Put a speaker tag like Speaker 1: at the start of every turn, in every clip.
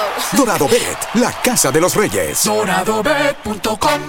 Speaker 1: Dorado Bet, la casa de los reyes.
Speaker 2: DoradoBet.com.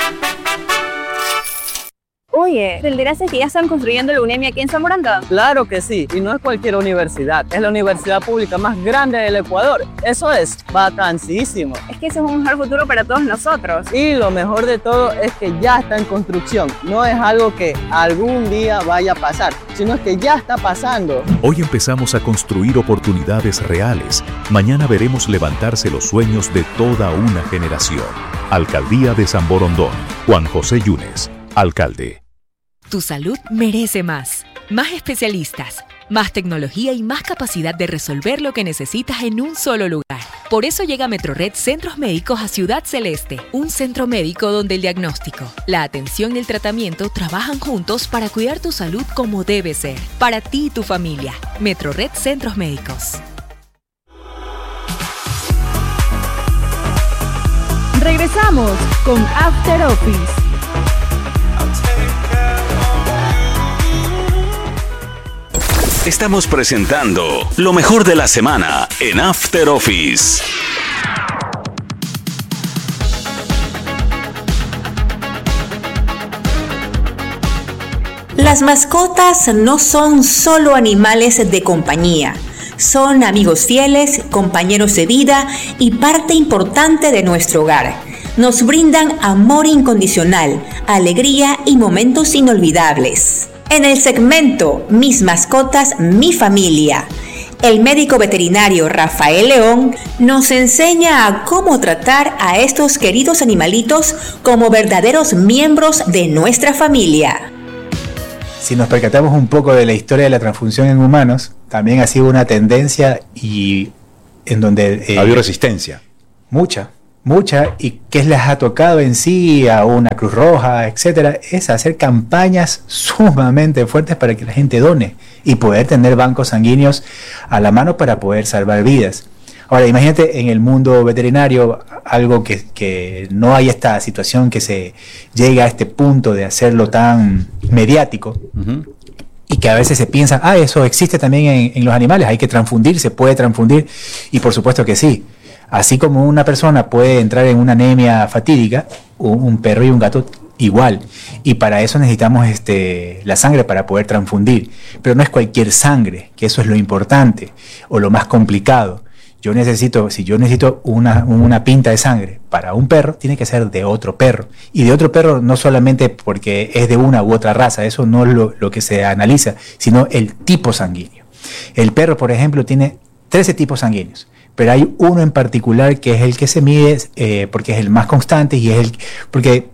Speaker 3: Oye, ¿te enteraste que ya están construyendo la UNEMI aquí en Zamoranga?
Speaker 4: Claro que sí, y no es cualquier universidad, es la universidad pública más grande del Ecuador. Eso es vacancísimo.
Speaker 3: Es que ese es un mejor futuro para todos nosotros.
Speaker 4: Y lo mejor de todo es que ya está en construcción. No es algo que algún día vaya a pasar, sino que ya está pasando.
Speaker 5: Hoy empezamos a construir oportunidades reales. Mañana veremos levantarse los sueños de toda una generación. Alcaldía de San Borondón. Juan José Yunes, alcalde.
Speaker 6: Tu salud merece más. Más especialistas, más tecnología y más capacidad de resolver lo que necesitas en un solo lugar. Por eso llega Metrored Centros Médicos a Ciudad Celeste, un centro médico donde el diagnóstico, la atención y el tratamiento trabajan juntos para cuidar tu salud como debe ser. Para ti y tu familia. Metrored Centros Médicos.
Speaker 7: Regresamos con After Office.
Speaker 8: Estamos presentando lo mejor de la semana en After Office.
Speaker 9: Las mascotas no son solo animales de compañía. Son amigos fieles, compañeros de vida y parte importante de nuestro hogar. Nos brindan amor incondicional, alegría y momentos inolvidables. En el segmento Mis mascotas, mi familia, el médico veterinario Rafael León nos enseña a cómo tratar a estos queridos animalitos como verdaderos miembros de nuestra familia.
Speaker 10: Si nos percatamos un poco de la historia de la transfusión en humanos, también ha sido una tendencia y en donde...
Speaker 11: ha habido resistencia.
Speaker 10: Mucha, y que les ha tocado en sí a una Cruz Roja, etcétera, es hacer campañas sumamente fuertes para que la gente done y poder tener bancos sanguíneos a la mano para poder salvar vidas. Ahora, imagínate en el mundo veterinario algo que no hay esta situación que se llega a este punto de hacerlo tan mediático. Uh-huh. Y que a veces se piensa, eso existe también en los animales, hay que transfundir, se puede transfundir, y por supuesto que sí. Así como una persona puede entrar en una anemia fatídica, un perro y un gato igual. Y para eso necesitamos la sangre para poder transfundir. Pero no es cualquier sangre, que eso es lo importante o lo más complicado. Si yo necesito una pinta de sangre para un perro, tiene que ser de otro perro. Y de otro perro no solamente porque es de una u otra raza, eso no es lo que se analiza, sino el tipo sanguíneo. El perro, por ejemplo, tiene 13 tipos sanguíneos. Pero hay uno en particular que es el que se mide porque es el más constante y es porque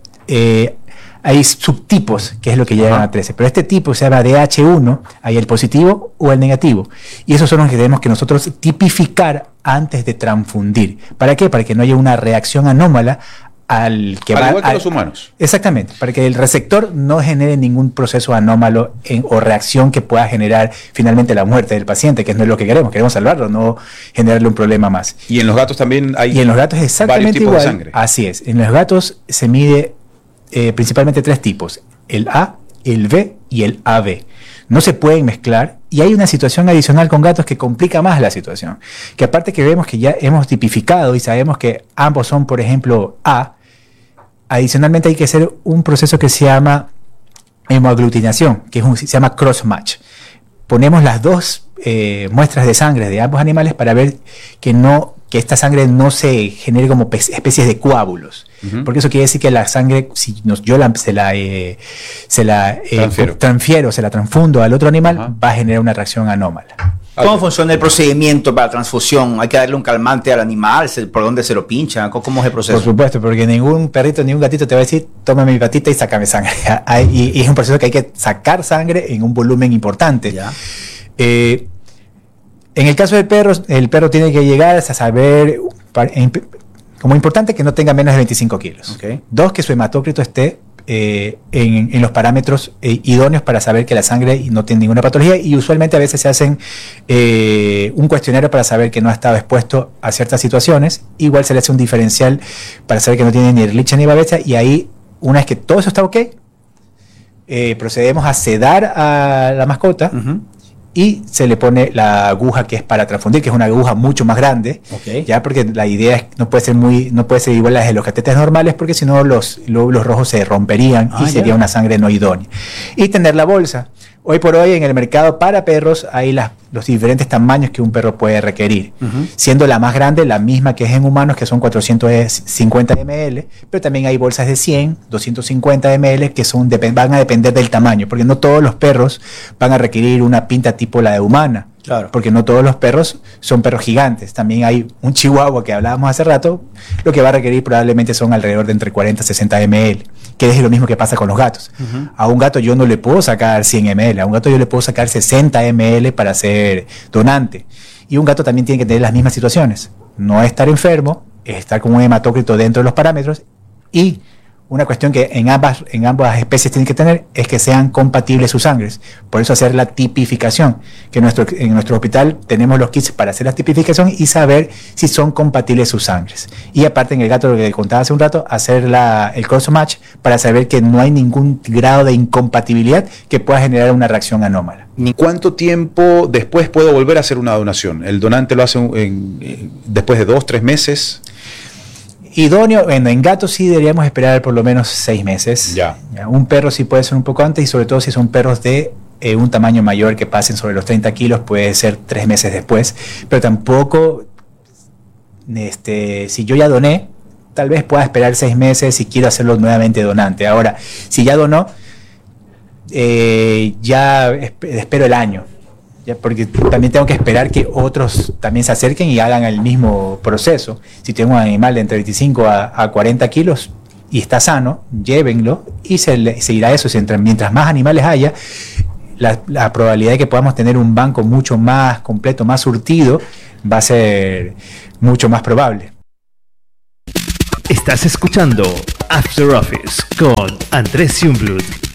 Speaker 10: hay subtipos que es lo que llegan a 13. Pero este tipo se llama DH1, hay el positivo o el negativo. Y esos son los que tenemos que nosotros tipificar antes de transfundir. ¿Para qué? Para que no haya una reacción anómala al que va...
Speaker 11: Igual que los humanos.
Speaker 10: Exactamente, para que el receptor no genere ningún proceso anómalo o reacción que pueda generar finalmente la muerte del paciente, que no es lo que queremos salvarlo, no generarle un problema más.
Speaker 11: Y en los gatos también hay...
Speaker 10: Y en los gatos es exactamente igual. De sangre. Así es, en los gatos se mide principalmente 3 tipos, el A, el B y el AB. No se pueden mezclar y hay una situación adicional con gatos que complica más la situación, que aparte que vemos que ya hemos tipificado y sabemos que ambos son, por ejemplo, A, adicionalmente hay que hacer un proceso que se llama hemoaglutinación, que se llama cross-match. Ponemos las dos muestras de sangre de ambos animales para ver que esta sangre no se genere como especies de coágulos. Uh-huh. Porque eso quiere decir que la sangre, si yo se la transfiero, se la transfundo al otro animal, uh-huh, va a generar una reacción anómala.
Speaker 12: ¿Cómo funciona el procedimiento para transfusión? ¿Hay que darle un calmante al animal? ¿Por dónde se lo pincha? ¿Cómo es el proceso?
Speaker 10: Por supuesto, porque ningún perrito ni un gatito te va a decir, toma mi patita y sácame sangre. Y es un proceso que hay que sacar sangre en un volumen importante. Ya. En el caso del perro, el perro tiene que llegar a saber, como importante, que no tenga menos de 25 kilos. Okay. 2, que su hematócrito esté en los parámetros idóneos para saber que la sangre no tiene ninguna patología, y usualmente a veces se hacen un cuestionario para saber que no ha estado expuesto a ciertas situaciones. Igual se le hace un diferencial para saber que no tiene ni Ehrlichia ni Babeza, y ahí, una vez que todo eso está ok, procedemos a sedar a la mascota. Uh-huh. y se le pone la aguja que es para transfundir, que es una aguja mucho más grande, ya, porque la idea es no puede ser igual a las de los catéteres normales, porque si no los glóbulos rojos se romperían y sería una sangre no idónea. Y tener la bolsa. Hoy por hoy en el mercado para perros hay los diferentes tamaños que un perro puede requerir, siendo la más grande la misma que es en humanos, que son 450 ml, pero también hay bolsas de 100, 250 ml que van a depender del tamaño, porque no todos los perros van a requerir una pinta tipo la de humana. Claro. Porque no todos los perros son perros gigantes. También hay un chihuahua que hablábamos hace rato, lo que va a requerir probablemente son alrededor de entre 40 y 60 ml, que es lo mismo que pasa con los gatos. A un gato yo no le puedo sacar 100 ml, a un gato yo le puedo sacar 60 ml para ser donante. Y un gato también tiene que tener las mismas situaciones. No estar enfermo, estar con un hematócrito dentro de los parámetros, y una cuestión que en ambas especies tienen que tener es que sean compatibles sus sangres. Por eso hacer la tipificación, que en nuestro hospital tenemos los kits para hacer la tipificación y saber si son compatibles sus sangres. Y aparte en el gato, lo que contaba hace un rato, hacer el cross match para saber que no hay ningún grado de incompatibilidad que pueda generar una reacción anómala.
Speaker 11: ¿Cuánto tiempo después puedo volver a hacer una donación? ¿El donante lo hace después de 2-3 meses?
Speaker 10: Idóneo, bueno, en gatos sí deberíamos esperar por lo menos 6 meses. Ya. Un perro sí puede ser un poco antes, y sobre todo si son perros de un tamaño mayor que pasen sobre los 30 kilos, puede ser 3 meses después. Pero tampoco, si yo ya doné, tal vez pueda esperar 6 meses si quiero hacerlo nuevamente donante. Ahora, si ya donó, ya espero el año. Ya, porque también tengo que esperar que otros también se acerquen y hagan el mismo proceso. Si tengo un animal de entre 25 a 40 kilos y está sano, llévenlo y se irá eso. Mientras más animales haya, la probabilidad de que podamos tener un banco mucho más completo, más surtido, va a ser mucho más probable.
Speaker 13: Estás escuchando After Office con Andrés Jungblut.